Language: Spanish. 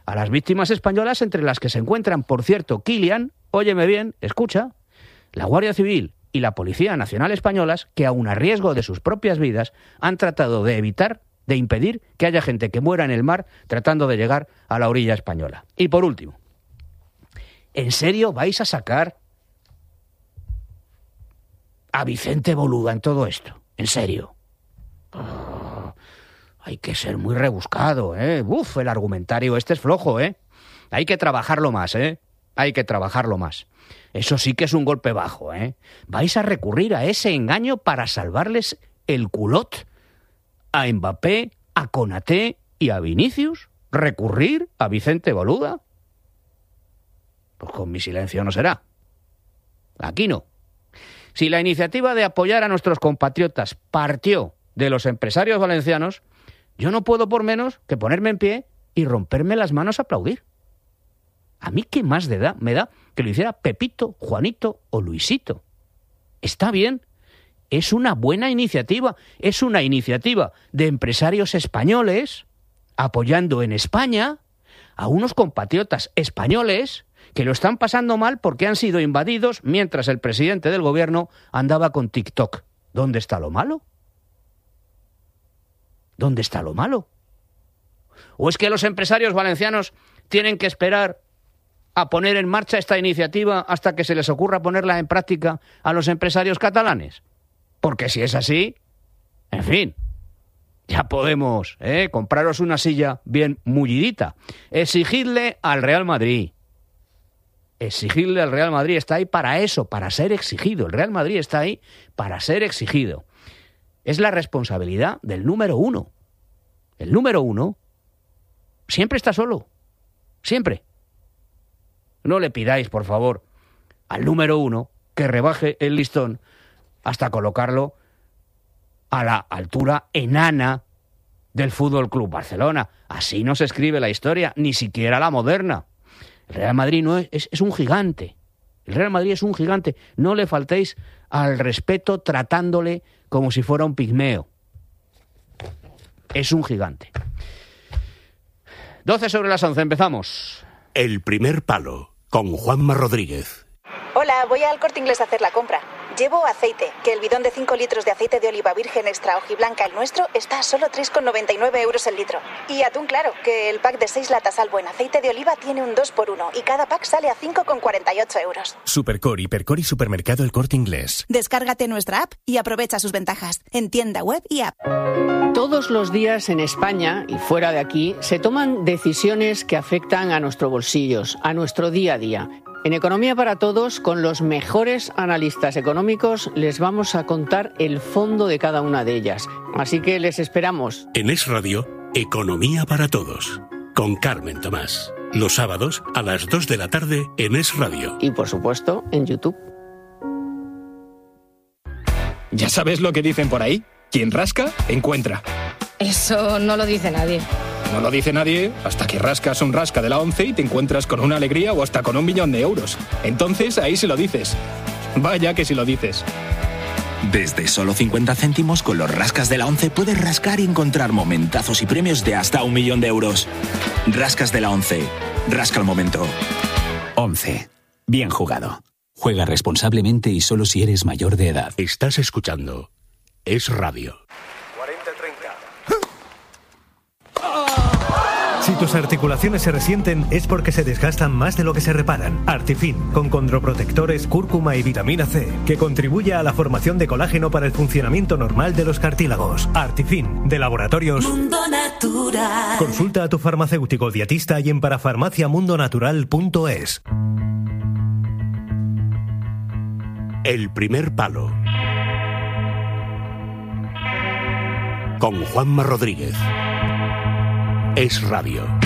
a las víctimas españolas, entre las que se encuentran, por cierto, Kilian, óyeme bien, escucha, la Guardia Civil y la Policía Nacional españolas, que aun a riesgo de sus propias vidas han tratado de impedir que haya gente que muera en el mar tratando de llegar a la orilla española. Y por último, ¿en serio vais a sacar a Vicente Boluda en todo esto? ¿En serio? Hay que ser muy rebuscado, ¿eh? El argumentario este es flojo, ¿eh? Hay que trabajarlo más, ¿eh? Hay que trabajarlo más. Eso sí que es un golpe bajo, ¿eh? ¿Vais a recurrir a ese engaño para salvarles el culot a Mbappé, a Konaté y a Vinicius? ¿Recurrir a Vicente Boluda? Pues con mi silencio no será. Aquí no. Si la iniciativa de apoyar a nuestros compatriotas partió de los empresarios valencianos, yo no puedo por menos que ponerme en pie y romperme las manos a aplaudir. ¿A mí qué más me da que lo hiciera Pepito, Juanito o Luisito? Está bien, es una buena iniciativa, es una iniciativa de empresarios españoles apoyando en España a unos compatriotas españoles que lo están pasando mal porque han sido invadidos mientras el presidente del gobierno andaba con TikTok. ¿Dónde está lo malo? ¿Dónde está lo malo? ¿O es que los empresarios valencianos tienen que esperar a poner en marcha esta iniciativa hasta que se les ocurra ponerla en práctica a los empresarios catalanes? Porque si es así, en fin, ya podemos compraros una silla bien mullidita. Exigidle al Real Madrid. Exigidle al Real Madrid. Está ahí para eso, para ser exigido. El Real Madrid está ahí para ser exigido. Es la responsabilidad del número uno. El número uno siempre está solo. Siempre. No le pidáis, por favor, al número uno que rebaje el listón hasta colocarlo a la altura enana del Fútbol Club Barcelona. Así no se escribe la historia, ni siquiera la moderna. El Real Madrid no es un gigante. El Real Madrid es un gigante. No le faltéis al respeto tratándole como si fuera un pigmeo. Es un gigante. 11:12, empezamos. El primer palo, con Juanma Rodríguez. Hola, voy al Corte Inglés a hacer la compra. Llevo aceite, que el bidón de 5 litros de aceite de oliva virgen extra hojiblanca, el nuestro, está a solo 3,99 euros el litro. Y atún claro, que el pack de 6 latas Albo en aceite de oliva tiene un 2x1 y cada pack sale a 5,48 euros. Supercore, Hipercore y Supermercado El Corte Inglés. Descárgate nuestra app y aprovecha sus ventajas en tienda web y app. Todos los días en España y fuera de aquí se toman decisiones que afectan a nuestros bolsillos, a nuestro día a día. En Economía para Todos, con los mejores analistas económicos, les vamos a contar el fondo de cada una de ellas. Así que les esperamos. En Es Radio, Economía para Todos, con Carmen Tomás. Los sábados a las 2 de la tarde en Es Radio. Y por supuesto, en YouTube. ¿Ya sabes lo que dicen por ahí? Quien rasca, encuentra. Eso no lo dice nadie. No lo dice nadie hasta que rascas un rasca de la ONCE y te encuentras con una alegría o hasta con 1 millón de euros. Entonces ahí sí lo dices. Vaya que sí lo dices. Desde solo 50 céntimos con los rascas de la ONCE puedes rascar y encontrar momentazos y premios de hasta 1 millón de euros. Rascas de la ONCE. Rasca el momento. ONCE. Bien jugado. Juega responsablemente y solo si eres mayor de edad. Estás escuchando Es Radio. Si tus articulaciones se resienten es porque se desgastan más de lo que se reparan. Artifin, con condroprotectores, cúrcuma y vitamina C, que contribuye a la formación de colágeno para el funcionamiento normal de los cartílagos. Artifin, de Laboratorios Mundo Natural. Consulta a tu farmacéutico dietista y en parafarmaciamundonatural.es. El primer palo, con Juanma Rodríguez. Es Radio.